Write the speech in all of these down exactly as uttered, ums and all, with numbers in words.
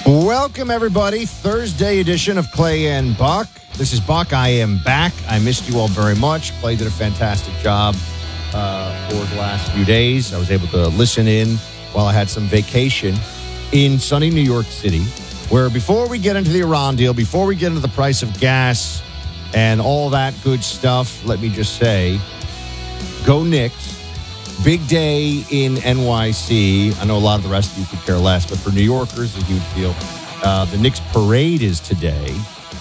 Welcome, everybody. Thursday edition of Clay and Buck. This is Buck. I am back. I missed you all very much. Clay did a fantastic job uh, for the last few days. I was able to listen in while I had some vacation in sunny New York City, where before we get into the Iran deal, before we get into the price of gas and all that good stuff, let me just say, go Knicks. Big day in N Y C. I know a lot of the rest of you could care less, but for New Yorkers, a huge deal. Uh, the Knicks parade is today,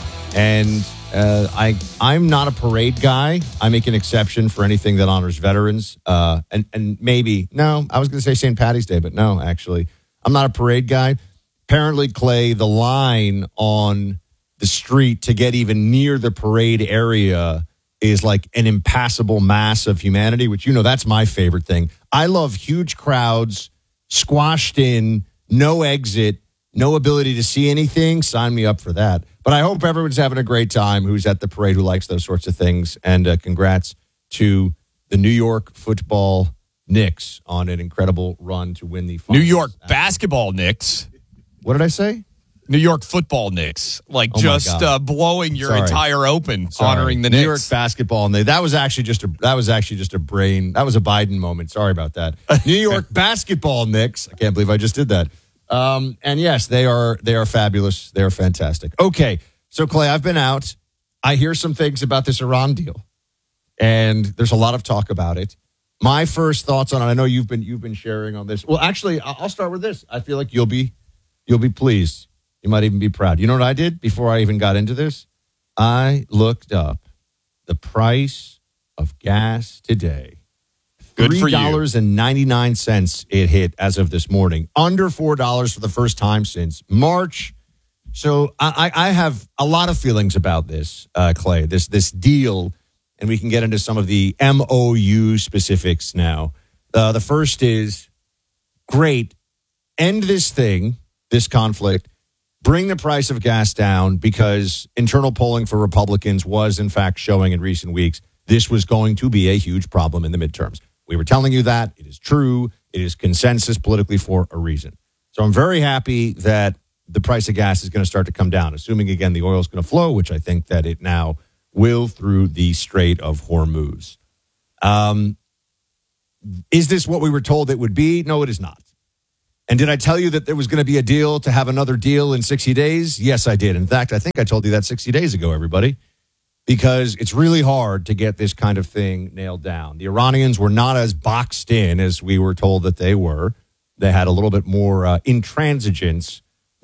and uh, I, I'm not a parade guy. I make an exception for anything that honors veterans, uh, and, and maybe, no, I was going to say Saint Patty's Day, but no, actually. I'm not a parade guy. Apparently, Clay, the line on the street to get even near the parade area is like an impassable mass of humanity, which, you know, that's my favorite thing. I love huge crowds, squashed in, no exit, no ability to see anything. Sign me up for that. But I hope everyone's having a great time who's at the parade, who likes those sorts of things. And uh, congrats to the New York football Knicks on an incredible run to win the finals. New York basketball Knicks. What did I say? New York football Knicks, like oh just uh, blowing your Sorry. entire open, Sorry. honoring the New Knicks. York basketball, and they, that was actually just a that was actually just a brain that was a Biden moment. Sorry about that. New York basketball Knicks. I can't believe I just did that. Um, and yes, they are they are fabulous. They are fantastic. Okay, so Clay, I've been out. I hear some things about this Iran deal, and there's a lot of talk about it. My first thoughts on it. I know you've been you've been sharing on this. Well, actually, I'll start with this. I feel like you'll be you'll be pleased. You might even be proud. You know what I did before I even got into this? I looked up the price of gas today. Good for you. three dollars and ninety-nine cents it hit as of this morning. Under four dollars for the first time since March. So I, I have a lot of feelings about this, uh, Clay, this, this deal, and we can get into some of the M O U specifics now. Uh, the first is, great, end this thing, this conflict. Bring the price of gas down, because internal polling for Republicans was, in fact, showing in recent weeks this was going to be a huge problem in the midterms. We were telling you that. It is true. It is consensus politically for a reason. So I'm very happy that the price of gas is going to start to come down, assuming, again, the oil is going to flow, which I think that it now will through the Strait of Hormuz. Um, is this what we were told it would be? No, it is not. And did I tell you that there was going to be a deal to have another deal in sixty days? Yes, I did. In fact, I think I told you that sixty days ago, everybody, because it's really hard to get this kind of thing nailed down. The Iranians were not as boxed in as we were told that they were. They had a little bit more uh, intransigence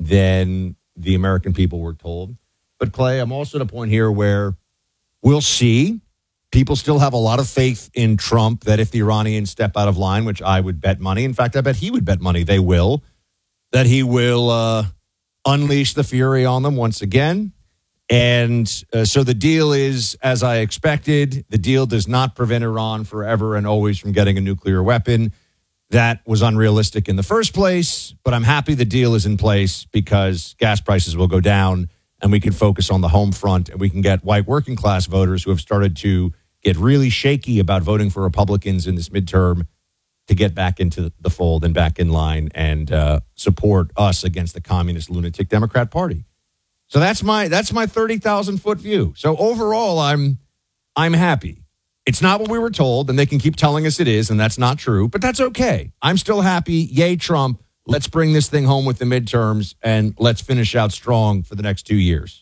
than the American people were told. But, Clay, I'm also at a point here where we'll see. People still have a lot of faith in Trump that if the Iranians step out of line, which I would bet money, in fact, I bet he would bet money they will, that he will uh, unleash the fury on them once again. And uh, so the deal is, as I expected, the deal does not prevent Iran forever and always from getting a nuclear weapon. That was unrealistic in the first place, but I'm happy the deal is in place because gas prices will go down and we can focus on the home front, and we can get white working class voters who have started to get really shaky about voting for Republicans in this midterm to get back into the fold and back in line and uh, support us against the communist lunatic Democrat Party. So that's my that's my thirty thousand foot view. So overall, I'm I'm happy. It's not what we were told, and they can keep telling us it is, and that's not true, but that's okay. I'm still happy. Yay, Trump. Let's bring this thing home with the midterms, and let's finish out strong for the next two years.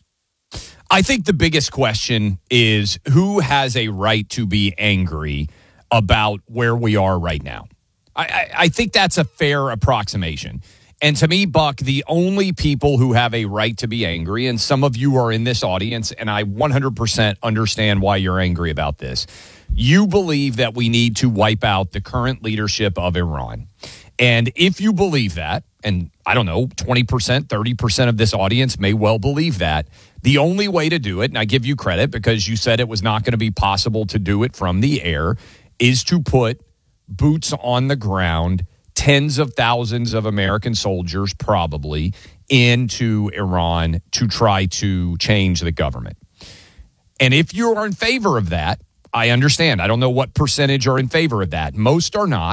I think the biggest question is who has a right to be angry about where we are right now. I, I, I think that's a fair approximation. And to me, Buck, the only people who have a right to be angry, and some of you are in this audience, and I one hundred percent understand why you're angry about this. You believe that we need to wipe out the current leadership of Iran. And if you believe that, and I don't know, twenty percent, thirty percent of this audience may well believe that, the only way to do it, and I give you credit because you said it was not going to be possible to do it from the air, is to put boots on the ground, tens of thousands of American soldiers probably, into Iran to try to change the government. And if you are in favor of that, I understand. I don't know what percentage are in favor of that. Most are not.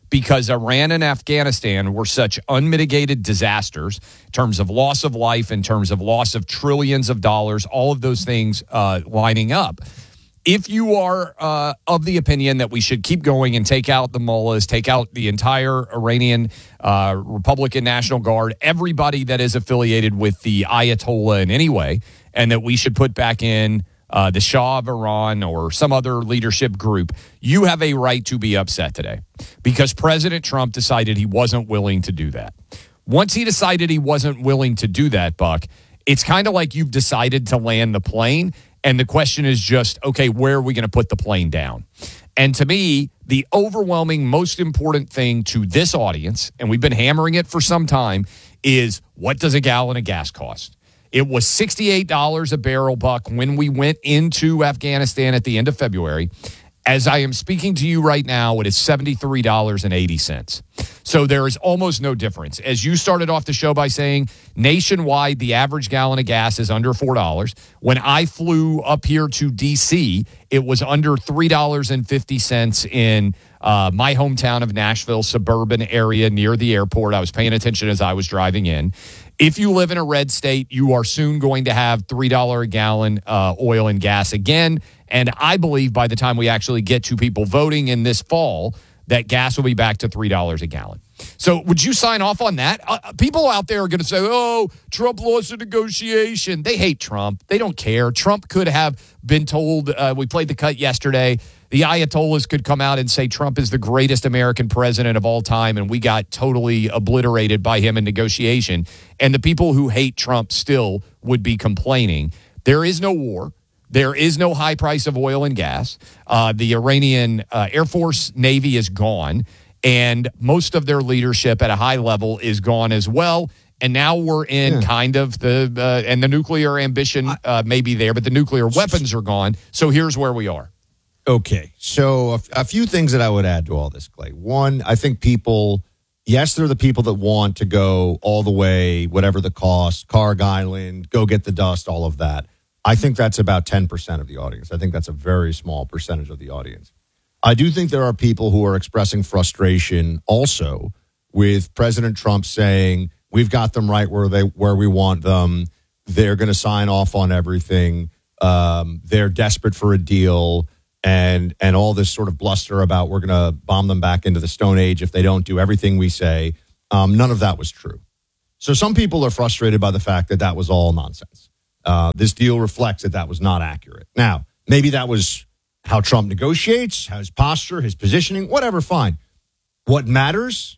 because Iran and Afghanistan were such unmitigated disasters in terms of loss of life, in terms of loss of trillions of dollars, all of those things uh, lining up. If you are uh, of the opinion that we should keep going and take out the mullahs, take out the entire Iranian uh, Republican National Guard, everybody that is affiliated with the Ayatollah in any way, and that we should put back in Uh, the Shah of Iran or some other leadership group, you have a right to be upset today because President Trump decided he wasn't willing to do that. Once he decided he wasn't willing to do that, Buck, it's kind of like you've decided to land the plane, and the question is just, okay, where are we going to put the plane down? And to me, the overwhelming, most important thing to this audience, and we've been hammering it for some time, is what does a gallon of gas cost? It was sixty-eight dollars a barrel, Buck, when we went into Afghanistan at the end of February. As I am speaking to you right now, it is seventy-three dollars and eighty cents. So there is almost no difference. As you started off the show by saying, nationwide, the average gallon of gas is under four dollars. When I flew up here to D C, it was under three dollars and fifty cents in uh, my hometown of Nashville, suburban area near the airport. I was paying attention as I was driving in. If you live in a red state, you are soon going to have three dollars a gallon uh, oil and gas again. And I believe by the time we actually get to people voting in this fall, that gas will be back to three dollars a gallon. So would you sign off on that? Uh, people out there are going to say, oh, Trump lost a negotiation. They hate Trump. They don't care. Trump could have been told, uh, we played the cut yesterday, the Ayatollahs could come out and say Trump is the greatest American president of all time, and we got totally obliterated by him in negotiation. And the people who hate Trump still would be complaining. There is no war. There is no high price of oil and gas. Uh, the Iranian uh, Air Force, Navy is gone, and most of their leadership at a high level is gone as well. And now we're in yeah. kind of the, uh, and the nuclear ambition uh, may be there, but the nuclear weapons are gone. So here's where we are. Okay, so a, a few things that I would add to all this, Clay. One, I think people, yes, they're the people that want to go all the way, whatever the cost, Carg Island, go get the dust, all of that. I think that's about ten percent of the audience. I think that's a very small percentage of the audience. I do think there are people who are expressing frustration also with President Trump saying, we've got them right where they where we want them. They're going to sign off on everything. Um, they're desperate for a deal. And and all this sort of bluster about we're going to bomb them back into the Stone Age if they don't do everything we say. Um, none of that was true. So some people are frustrated by the fact that that was all nonsense. Uh, this deal reflects that that was not accurate. Now, maybe that was how Trump negotiates, his posture, his positioning, whatever, fine. What matters?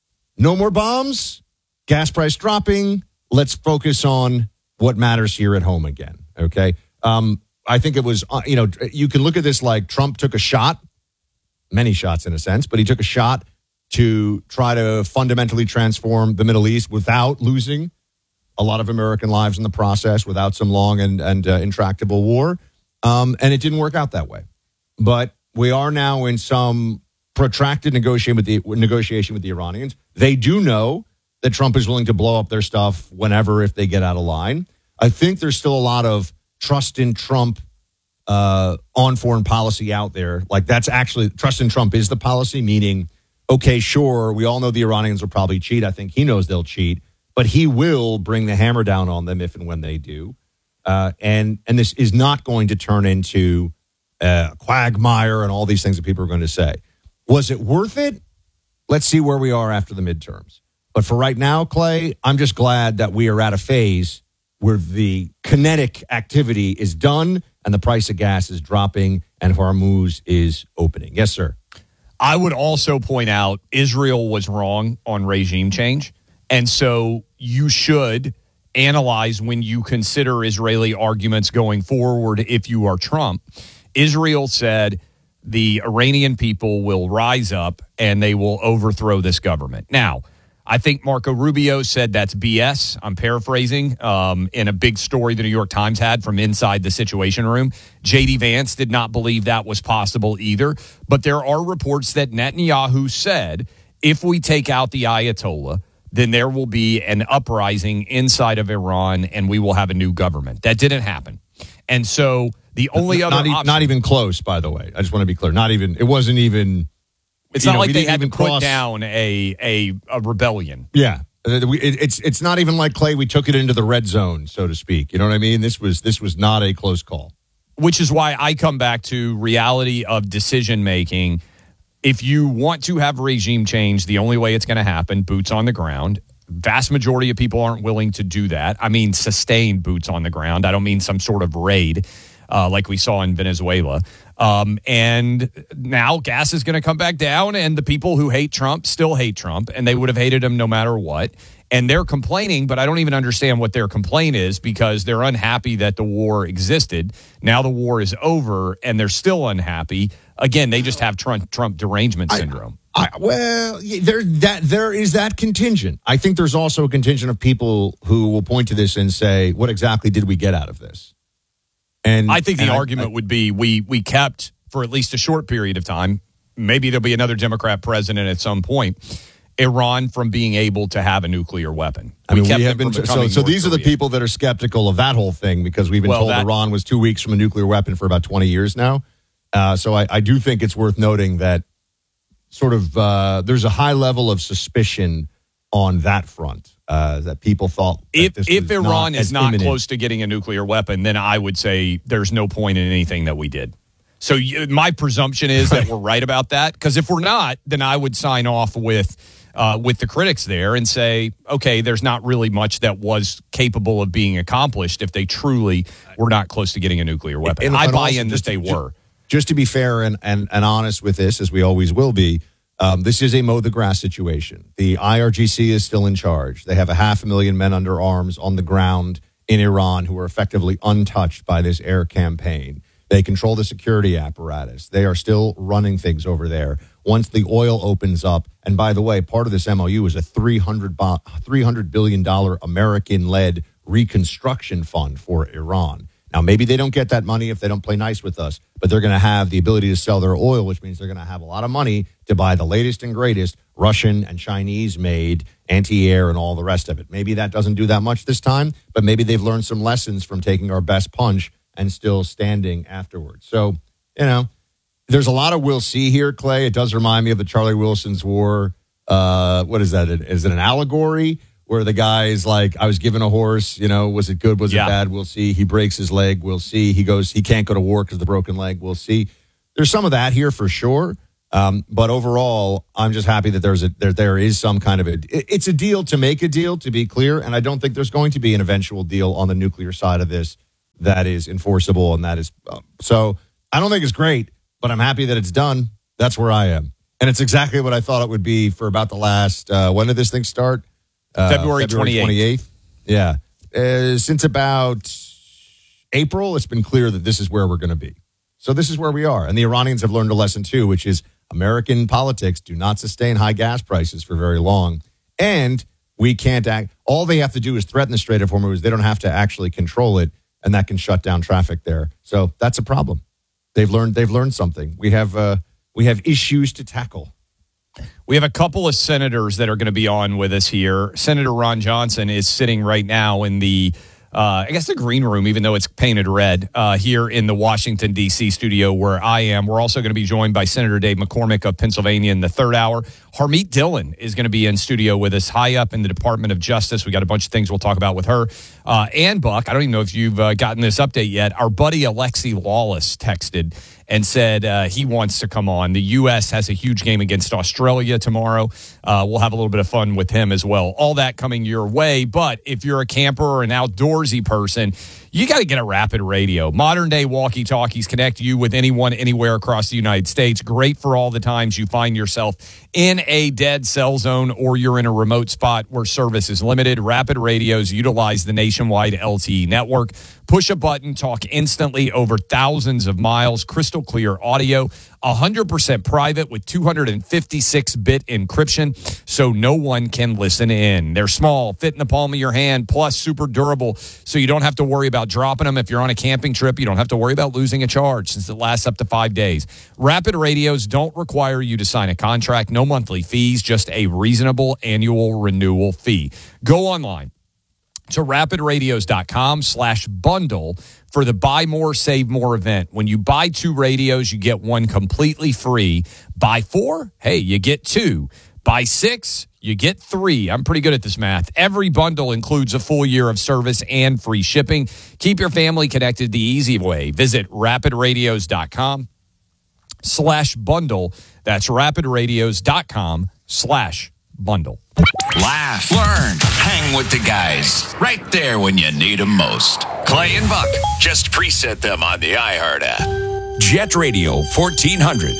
No more bombs, gas price dropping. Let's focus on what matters here at home again, okay? Um I think it was, uh, you know, you can look at this like Trump took a shot, many shots in a sense, but he took a shot to try to fundamentally transform the Middle East without losing a lot of American lives in the process, without some long and, and uh, intractable war. Um, and it didn't work out that way. But we are now in some protracted negotiation with the negotiation with the Iranians. They do know that Trump is willing to blow up their stuff whenever, if they get out of line. I think there's still a lot of trust in Trump uh, on foreign policy out there. Like that's actually, trust in Trump is the policy, meaning, okay, sure, we all know the Iranians will probably cheat. I think he knows they'll cheat, but he will bring the hammer down on them if and when they do. Uh, and and this is not going to turn into a quagmire and all these things that people are going to say. Was it worth it? Let's see where we are after the midterms. But for right now, Clay, I'm just glad that we are at a phase where the kinetic activity is done and the price of gas is dropping and Hormuz is opening. Yes, sir. I would also point out Israel was wrong on regime change. And so you should analyze when you consider Israeli arguments going forward if you are Trump. Israel said the Iranian people will rise up and they will overthrow this government. Now, I think Marco Rubio said that's B S. I'm paraphrasing um, in a big story the New York Times had from inside the Situation Room. J D Vance did not believe that was possible either. But there are reports that Netanyahu said, if we take out the Ayatollah, then there will be an uprising inside of Iran and we will have a new government. That didn't happen. And so the only not, other not, option, not even close, by the way. I just want to be clear. Not even, it wasn't even It's you not know, like we they didn't had to even put cross- down a, a a rebellion. Yeah. Uh, we- it- It's it's not even like, Clay, we took it into the red zone, so to speak. You know what I mean? This was this was not a close call. Which is why I come back to reality of decision making. If you want to have regime change, the only way it's going to happen, boots on the ground. Vast majority of people aren't willing to do that. I mean, sustained boots on the ground. I don't mean some sort of raid uh, like we saw in Venezuela. Um, and now gas is going to come back down, and the people who hate Trump still hate Trump, and they would have hated him no matter what. And they're complaining, but I don't even understand what their complaint is because they're unhappy that the war existed. Now the war is over, and they're still unhappy. Again, they just have Trump, Trump derangement syndrome. I, I, well, yeah, there that there is that contingent. I think there's also a contingent of people who will point to this and say, "What exactly did we get out of this?" And I think the and argument I, I, would be we we kept for at least a short period of time. Maybe there'll be another Democrat president at some point. Iran from being able to have a nuclear weapon. I mean, we, we have been so. So these Korea. are the people that are skeptical of that whole thing because we've been well, told that, Iran was two weeks from a nuclear weapon for about twenty years now. Uh, so I, I do think it's worth noting that sort of uh, there's a high level of suspicion on that front uh, that people thought that if this if was Iran not is as not imminent. close to getting a nuclear weapon, then I would say there's no point in anything that we did. So you, my presumption is that we're right about that because if we're not, then I would sign off with. Uh, with the critics there and say, okay, there's not really much that was capable of being accomplished if they truly were not close to getting a nuclear weapon. And, I and buy also, in that just they to, were. Just to be fair and, and, and honest with this, as we always will be, um, this is a mow the grass situation. The I R G C is still in charge. They have a half a million men under arms on the ground in Iran who are effectively untouched by this air campaign. They control the security apparatus. They are still running things over there. Once the oil opens up, and by the way, part of this M O U is a three hundred billion dollars American-led reconstruction fund for Iran. Now, maybe they don't get that money if they don't play nice with us, but they're going to have the ability to sell their oil, which means they're going to have a lot of money to buy the latest and greatest Russian and Chinese-made anti-air and all the rest of it. Maybe that doesn't do that much this time, but maybe they've learned some lessons from taking our best punch and still standing afterwards. So, you know, there's a lot of we'll see here, Clay. It does remind me of the Charlie Wilson's War. Uh, what is that? Is it an allegory where the guy is like, I was given a horse, you know, was it good? Was yeah. it bad? We'll see. He breaks his leg. We'll see. He goes, he can't go to war because of the broken leg. We'll see. There's some of that here for sure. Um, but overall, I'm just happy that there's a there there is some kind of a. It's a deal to make a deal, to be clear, and I don't think there's going to be an eventual deal on the nuclear side of this that is enforceable and that is uh, so. I don't think it's great, but I'm happy that it's done. That's where I am, and it's exactly what I thought it would be for about the last. Uh, when did this thing start? Uh, February twenty-eighth. Yeah, uh, since about April, it's been clear that this is where we're going to be. So this is where we are, and the Iranians have learned a lesson too, which is American politics do not sustain high gas prices for very long, and we can't act. All they have to do is threaten the Strait of Hormuz. They don't have to actually control it, and that can shut down traffic there. So that's a problem. They've learned. They've learned something. We have. Uh, we have issues to tackle. We have a couple of senators that are going to be on with us here. Senator Ron Johnson is sitting right now in the, uh, I guess, the green room, even though it's painted red, uh, here in the Washington, D C studio where I am. We're also going to be joined by Senator Dave McCormick of Pennsylvania in the third hour. Harmeet Dillon is going to be in studio with us, high up in the Department of Justice. We got a bunch of things we'll talk about with her. Uh, and Buck, I don't even know if you've uh, gotten this update yet. Our buddy Alexi Lawless texted and said uh, he wants to come on. The U S has a huge game against Australia tomorrow. Uh, we'll have a little bit of fun with him as well. All that coming your way. But if you're a camper or an outdoorsy person, you got to get a Rapid Radio. Modern day walkie-talkies connect you with anyone, anywhere across the United States. Great for all the times you find yourself in a dead cell zone or you're in a remote spot where service is limited. Rapid Radios utilize the nationwide L T E network. Push a button, talk instantly over thousands of miles, crystal clear audio, one hundred percent private with two fifty-six bit encryption, so no one can listen in. They're small, fit in the palm of your hand, plus super durable, so you don't have to worry about dropping them. If you're on a camping trip, you don't have to worry about losing a charge since it lasts up to five days. Rapid Radios don't require you to sign a contract, no monthly fees, just a reasonable annual renewal fee. Go online to rapidradios.com slash bundle for the Buy More, Save More event. When you buy two radios, you get one completely free. Buy four, hey, you get two. Buy six, you get three. I'm pretty good at this math. Every bundle includes a full year of service and free shipping. Keep your family connected the easy way. Visit rapidradios.com slash bundle. That's rapidradios.com slash bundle. Laugh, learn, hang with the guys. Right there when you need them most. Clay and Buck. Just preset them on the iHeart app. Jet Radio fourteen hundred.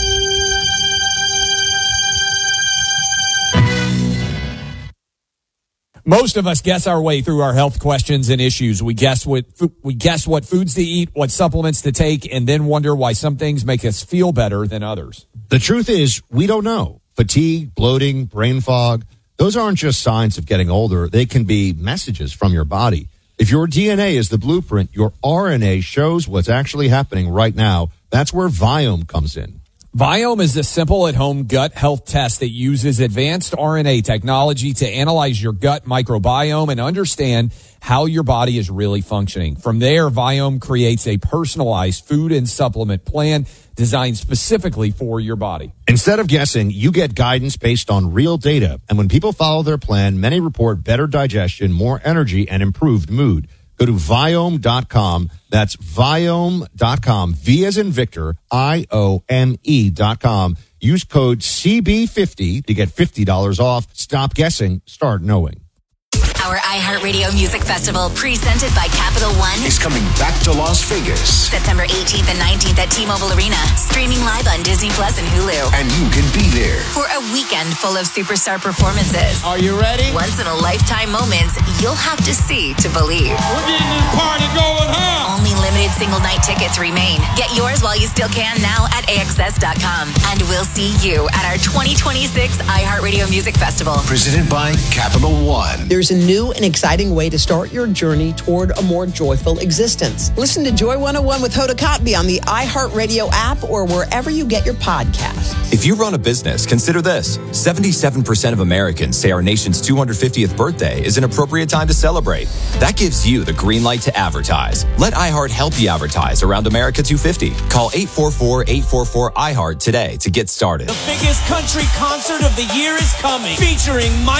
Most of us guess our way through our health questions and issues. We guess what we guess what foods to eat, what supplements to take, and then wonder why some things make us feel better than others. The truth is, we don't know. Fatigue, bloating, brain fog, those aren't just signs of getting older. They can be messages from your body. If your D N A is the blueprint, your R N A shows what's actually happening right now. That's where Viome comes in. Viome is a simple at-home gut health test that uses advanced R N A technology to analyze your gut microbiome and understand how your body is really functioning. From there, Viome creates a personalized food and supplement plan designed specifically for your body. Instead of guessing, you get guidance based on real data. And when people follow their plan, many report better digestion, more energy, and improved mood. Go to Viome dot com. That's Viome dot com. V as in Victor, I O M E dot com. Use code C B fifty to get fifty dollars off. Stop guessing. Start knowing. Our iHeartRadio Music Festival, presented by Capital One, is coming back to Las Vegas. September eighteenth and nineteenth at T-Mobile Arena. Streaming live on Disney Plus and Hulu. And you can be there for a weekend full of superstar performances. Are you ready? Once-in-a-lifetime moments you'll have to see to believe. We're getting this party going home. Only limited single-night tickets remain. Get yours while you still can now at A X S dot com. And we'll see you at our twenty twenty-six iHeartRadio Music Festival. Presented by Capital One. There's a new and exciting way to start your journey toward a more joyful existence. Listen to Joy one oh one with Hoda Kotb on the iHeartRadio app or wherever you get your podcasts. If you run a business, consider this. seventy-seven percent of Americans say our nation's two hundred fiftieth birthday is an appropriate time to celebrate. That gives you the green light to advertise. Let iHeart help you advertise around America two fifty. Call eight four four, eight four four, iHeart today to get started. The biggest country concert of the year is coming, featuring Mike